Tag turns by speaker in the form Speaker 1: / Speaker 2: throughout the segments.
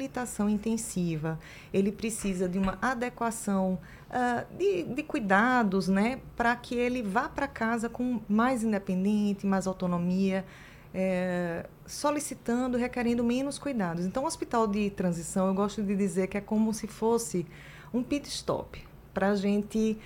Speaker 1: reabilitação intensiva, ele precisa de uma adequação de cuidados, né, para que ele vá para casa com mais independente, mais autonomia, solicitando, requerendo menos cuidados. Então, o hospital de transição, eu gosto de dizer que é como se fosse um pit stop, para a gente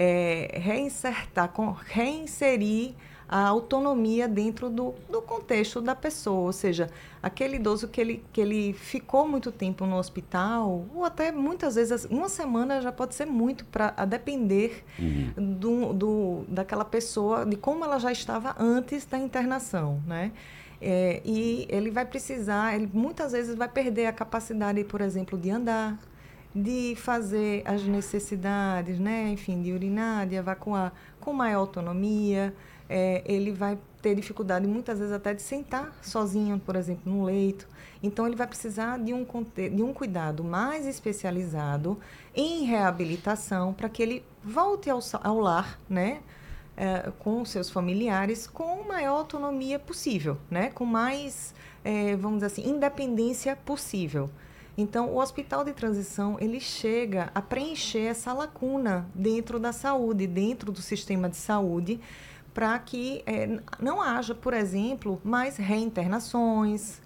Speaker 1: reinserir a autonomia dentro do contexto da pessoa, ou seja, aquele idoso que ele ficou muito tempo no hospital, ou até muitas vezes, uma semana já pode ser muito, a depender daquela pessoa, de como ela já estava antes da internação, né? E ele vai precisar, ele muitas vezes vai perder a capacidade, por exemplo, de andar, de fazer as necessidades, né? Enfim, de urinar, de evacuar com maior autonomia. Ele vai ter dificuldade, muitas vezes, até de sentar sozinho, por exemplo, no leito. Então, ele vai precisar de um cuidado mais especializado em reabilitação para que ele volte ao lar, né? Com seus familiares, com maior autonomia possível, né? Com mais, vamos dizer assim, independência possível. Então, o hospital de transição, ele chega a preencher essa lacuna dentro da saúde, dentro do sistema de saúde, para que não haja, por exemplo, mais reinternações,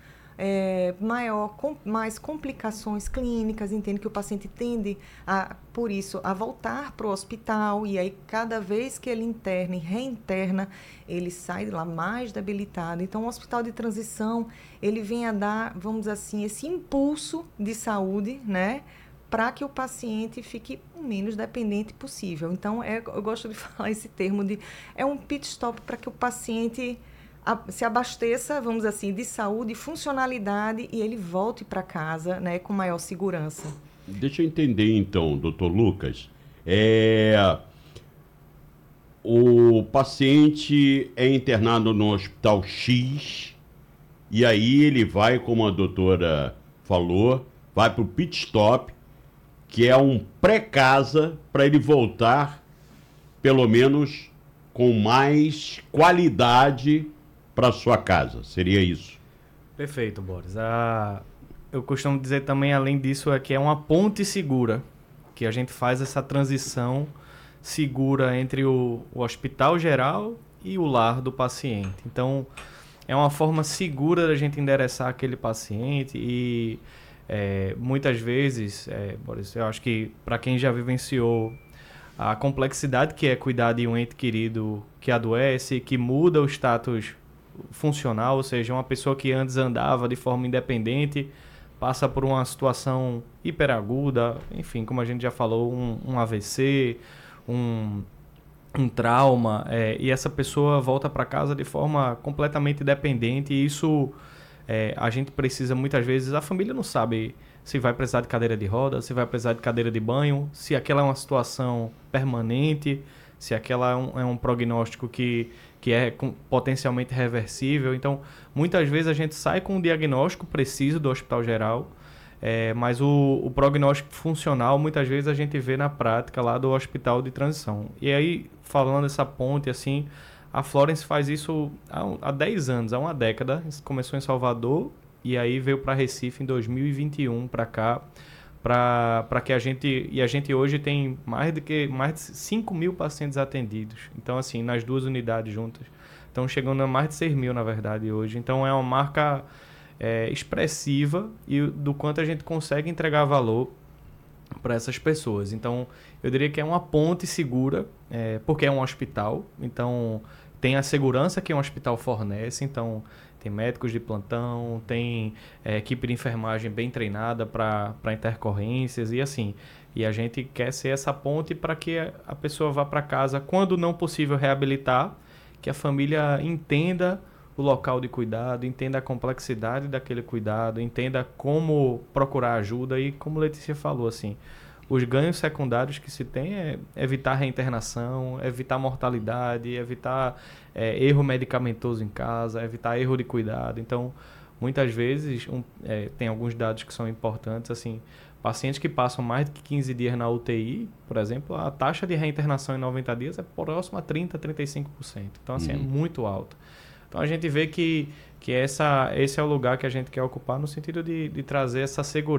Speaker 1: mais complicações clínicas, entende que o paciente tende, por isso, a voltar para o hospital, e aí cada vez que ele interna e reinterna, ele sai de lá mais debilitado. Então, o hospital de transição, ele vem a dar, vamos dizer assim, esse impulso de saúde, né, para que o paciente fique o menos dependente possível. Então, eu gosto de falar esse termo é um pit stop para que o paciente se abasteça, vamos dizer assim, de saúde e funcionalidade e ele volte para casa, né, com maior segurança.
Speaker 2: Deixa eu entender, então, doutor Lucas. O paciente é internado no hospital X e aí ele vai, como a doutora falou, vai para o pit stop, que é um pré-casa, para ele voltar, pelo menos, com mais qualidade para sua casa. Seria isso?
Speaker 3: Perfeito, Boris. Eu costumo dizer também, além disso, que é uma ponte segura, que a gente faz essa transição segura entre o hospital geral e o lar do paciente. Então, é uma forma segura da gente endereçar aquele paciente e muitas vezes, Boris, eu acho que para quem já vivenciou a complexidade que é cuidar de um ente querido que adoece, que muda o status funcional, ou seja, uma pessoa que antes andava de forma independente, passa por uma situação hiperaguda, enfim, como a gente já falou, um AVC, um trauma, e essa pessoa volta para casa de forma completamente dependente, e isso a gente precisa muitas vezes, a família não sabe se vai precisar de cadeira de roda, se vai precisar de cadeira de banho, se aquela é uma situação permanente, se aquela é um prognóstico que é potencialmente reversível. Então, muitas vezes a gente sai com um diagnóstico preciso do hospital geral, mas o prognóstico funcional, muitas vezes a gente vê na prática lá do hospital de transição. E aí, falando essa ponte, assim, a Florence faz isso há 10 anos, há uma década. Começou em Salvador e aí veio para Recife em 2021 para cá, para que a gente hoje tem mais de 5 mil pacientes atendidos. Então, assim, nas duas unidades juntas, estão chegando a mais de 6 mil, na verdade, hoje. Então, é uma marca expressiva e do quanto a gente consegue entregar valor para essas pessoas. Então, eu diria que é uma ponte segura, porque é um hospital. Então, tem a segurança que um hospital fornece. Então, tem médicos de plantão, tem equipe de enfermagem bem treinada para intercorrências e assim. E a gente quer ser essa ponte para que a pessoa vá para casa, quando não possível reabilitar, que a família entenda o local de cuidado, entenda a complexidade daquele cuidado, entenda como procurar ajuda e, como Letícia falou, assim, os ganhos secundários que se tem é evitar reinternação, evitar mortalidade, evitar erro medicamentoso em casa, evitar erro de cuidado. Então, muitas vezes, tem alguns dados que são importantes, assim, pacientes que passam mais de 15 dias na UTI, por exemplo, a taxa de reinternação em 90 dias é próxima a 30%, 35%. Então, assim, é muito alto. Então, a gente vê que esse é o lugar que a gente quer ocupar no sentido de trazer essa segurança